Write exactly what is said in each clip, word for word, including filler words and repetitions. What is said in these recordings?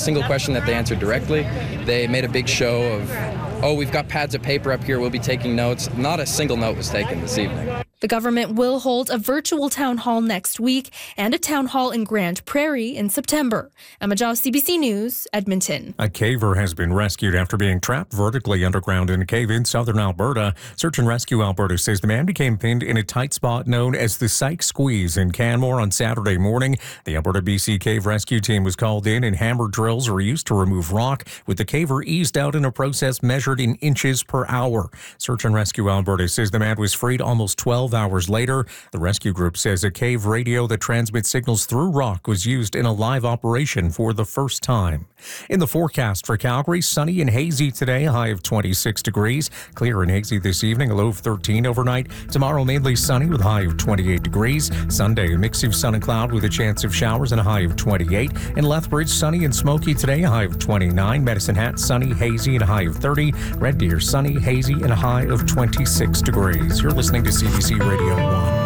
single question that they answered directly. They made a big show of, oh, we've got pads of paper up here, we'll be taking notes. Not a single note was taken this evening. The government will hold a virtual town hall next week and a town hall in Grand Prairie in September. Emma Jaw, C B C News, Edmonton. A caver has been rescued after being trapped vertically underground in a cave in southern Alberta. Search and Rescue Alberta says the man became pinned in a tight spot known as the Syke Squeeze in Canmore on Saturday morning. The Alberta B C Cave Rescue Team was called in, and hammer drills are used to remove rock, with the caver eased out in a process measured in inches per hour. Search and Rescue Alberta says the man was freed almost twelve hours later. The rescue group says a cave radio that transmits signals through rock was used in a live operation for the first time. In the forecast for Calgary, sunny and hazy today, a high of twenty-six degrees. Clear and hazy this evening, a low of thirteen overnight. Tomorrow, mainly sunny with a high of twenty-eight degrees. Sunday, a mix of sun and cloud with a chance of showers and a high of twenty-eight. In Lethbridge, sunny and smoky today, a high of twenty-nine. Medicine Hat, sunny, hazy, and a high of thirty. Red Deer, sunny, hazy, and a high of twenty-six degrees. You're listening to C B C Radio one.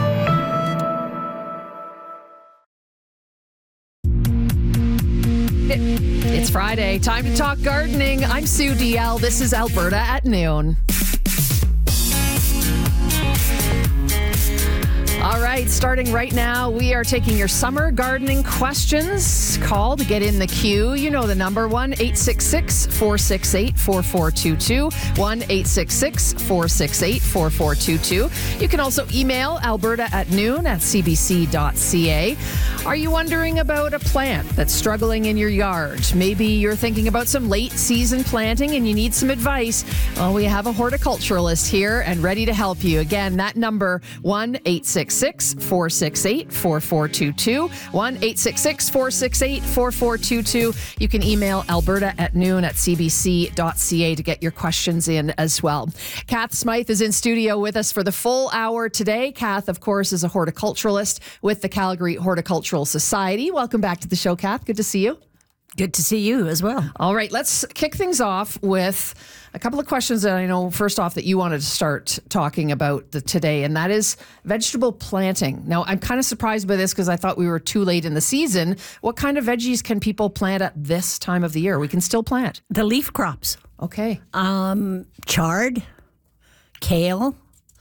It's Friday. Time to talk gardening. I'm Sue D L. This is Alberta at noon. All right, starting right now, we are taking your summer gardening questions. Call to get in the queue. You know the number, one eight six six, four six eight, four four two two, one eight six six, four six eight, four four two two. You can also email alberta at noon at c b c dot c a. Are you wondering about a plant that's struggling in your yard? Maybe you're thinking about some late season planting and you need some advice. Well, we have a horticulturalist here and ready to help you. Again, that number, one eight six six, four six eight, four four two two, one eight six six, four six eight, four four two two. You can email alberta at noon at c b c dot c a to get your questions in as well. Kath Smythe is in studio with us for the full hour today. Kath, of course, is a horticulturalist with the Calgary Horticultural Society. Welcome back to the show, Kath. Good to see you. Good to see you as well. All right, let's kick things off with a couple of questions that I know, first off, that you wanted to start talking about the, today, and that is vegetable planting. Now, I'm kind of surprised by this because I thought we were too late in the season. What kind of veggies can people plant at this time of the year? We can still plant. The leaf crops. Okay. Um, chard, kale,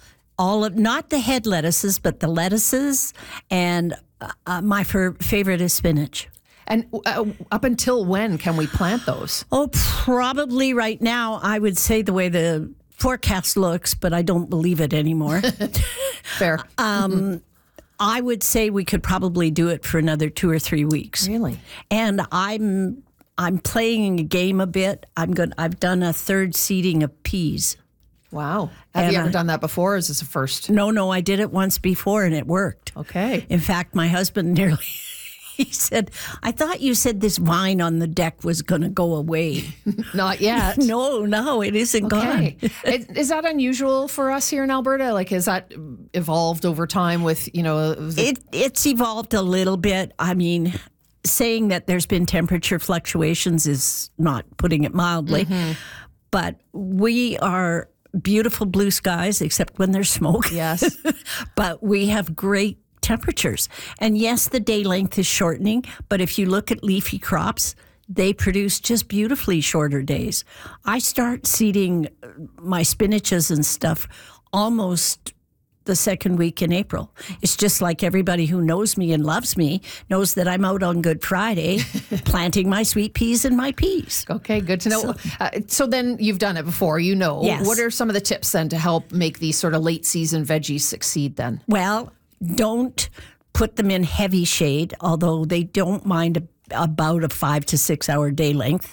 all of, not the head lettuces, but the lettuces, and uh, my f- favorite is spinach. And uh, up until when can we plant those? Oh, probably right now, I would say the way the forecast looks, but I don't believe it anymore. Fair. Um, mm-hmm. I would say we could probably do it for another two or three weeks. Really? And I'm I'm playing a game a bit. I'm going. I've done a third seeding of peas. Wow. Have And you ever I- done that before, or is this a first? No, no, I did it once before and it worked. Okay. In fact, my husband nearly. He said, I thought you said this vine on the deck was going to go away. Not yet. No, no, it isn't Okay. gone. It- Is that unusual for us here in Alberta? Like, has that evolved over time with, you know, the- It It's evolved a little bit. I mean, saying that there's been temperature fluctuations is not putting it mildly. Mm-hmm. But we are beautiful blue skies, except when there's smoke. Yes. But we have great temperatures. And yes, the day length is shortening, but if you look at leafy crops, they produce just beautifully shorter days. I start seeding my spinaches and stuff almost the second week in April. It's just like everybody who knows me and loves me knows that I'm out on Good Friday planting my sweet peas and my peas. Okay, good to know. So- So, uh, so then you've done it before, you know. Yes. What are some of the tips then to help make these sort of late season veggies succeed then? Well, don't put them in heavy shade, although they don't mind a, about a five to six hour day length.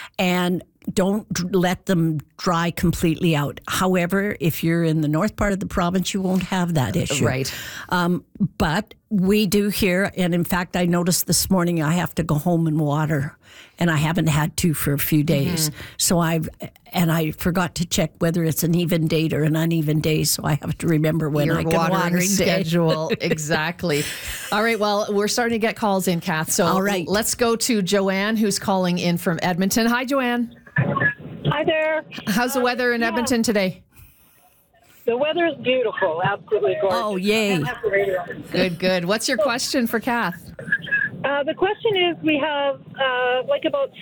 And don't d- let them dry completely out. However, if you're in the north part of the province, you won't have that issue. Right. Um, but we do here, and in fact, I noticed this morning I have to go home and water, and I haven't had to for a few days. Mm-hmm. So I've, and I forgot to check whether it's an even date or an uneven day, so I have to remember when Your I can watering watering day. schedule. Exactly. All right, well, we're starting to get calls in, Kath. So All right. let's go to Joanne, who's calling in from Edmonton. Hi, Joanne. Hi there. How's the weather in yeah. Edmonton today? The weather is beautiful, absolutely gorgeous. Oh, yay. I have the radio on. Good, good. What's your question for Kath? Uh, the question is, we have uh, like about